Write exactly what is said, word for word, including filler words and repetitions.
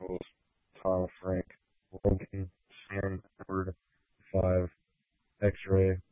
equals Tom Frank Logan Sam Edward five X-ray